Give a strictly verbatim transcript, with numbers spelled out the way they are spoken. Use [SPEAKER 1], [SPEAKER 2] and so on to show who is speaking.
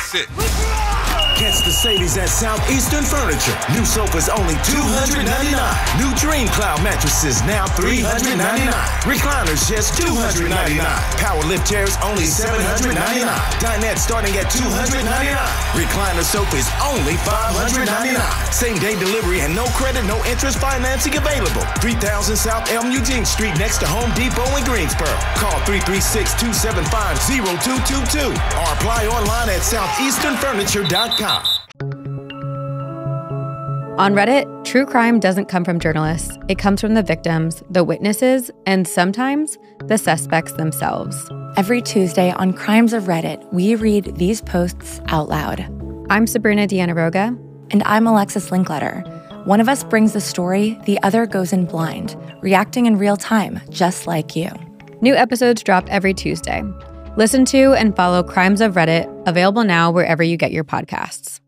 [SPEAKER 1] That's it.
[SPEAKER 2] Catch the savings at Southeastern Furniture. New sofas only two hundred ninety-nine dollars. New Dream Cloud mattresses now three hundred ninety-nine dollars. Recliners just two hundred ninety-nine dollars. Power lift chairs only seven hundred ninety-nine dollars. Dinette starting at two hundred ninety-nine dollars. Recliner sofas only five hundred ninety-nine dollars. Same day delivery and no credit, no interest financing available. three thousand South Elm Eugene Street next to Home Depot in Greensboro. Call three three six, two seven five, zero two two two or apply online at southeastern furniture dot com.
[SPEAKER 3] On Reddit, true crime doesn't come from journalists. It comes from the victims, the witnesses, and sometimes the suspects themselves.
[SPEAKER 4] Every Tuesday on Crimes of Reddit, we read these posts out loud.
[SPEAKER 3] I'm Sabrina Diana-Roga.
[SPEAKER 4] And I'm Alexis Linkletter. One of us brings the story, the other goes in blind, reacting in real time, just like you.
[SPEAKER 3] New episodes drop every Tuesday. Listen to and follow Crimes of Reddit, available now wherever you get your podcasts.